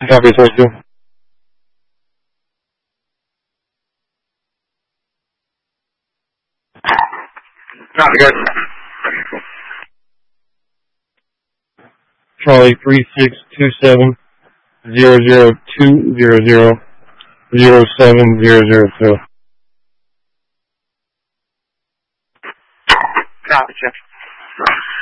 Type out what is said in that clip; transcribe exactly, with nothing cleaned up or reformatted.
Copy, twenty-two. Copy, good. Charlie three six two seven zero zero two zero zero zero seven zero zero two. Copy, check.